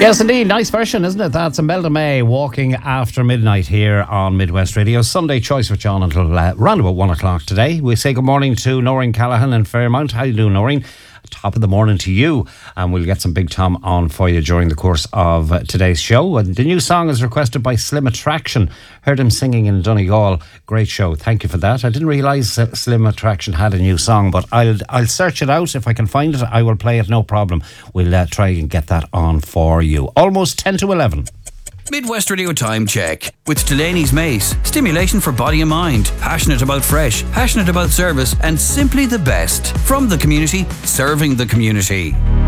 Yes, indeed. Nice version, isn't it? That's Imelda May, Walking After Midnight here on Midwest Radio. Sunday choice with John until round about 1 o'clock today. We say good morning to Noreen Callaghan in Fairmount. How you doing, Noreen? Top of the morning to you, and we'll get some Big Tom on for you during the course of today's show. And the new song is requested by Slim Attraction. Heard him singing in Donegal. Great show. Thank you for that. I didn't realise Slim Attraction had a new song, but I'll search it out. If I can find it, I will play it, no problem. We'll try and get that on for you. Almost 10 to 11. Midwest Radio Time Check with Delaney's Mace. Stimulation for body and mind. Passionate about fresh, passionate about service, and simply the best. From the community, serving the community.